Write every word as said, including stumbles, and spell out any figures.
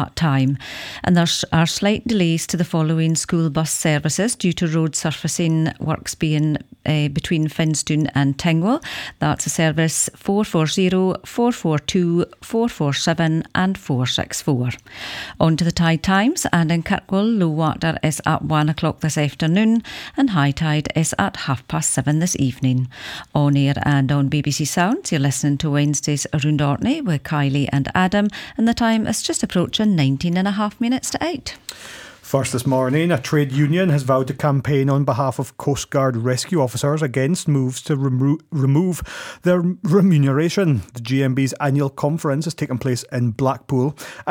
that time. And there are slight delays to the following school bus services due to road surfacing works being uh, between Finstown and Tingwell. That's a service four four zero, four four two, four four seven and four six four. On to the tide times, and in Kirkwall, low water is at one o'clock this afternoon and high tide is at half past seven this evening. On air and on B B C Sounds, you're listening to Wednesday's Around Orkney with Kylie and Adam, and the time is just approaching nineteen and a half minutes to eight. First this morning, a trade union has vowed to campaign on behalf of Coast Guard rescue officers against moves to remo- remove their remuneration. The G M B's annual conference is taking place in Blackpool.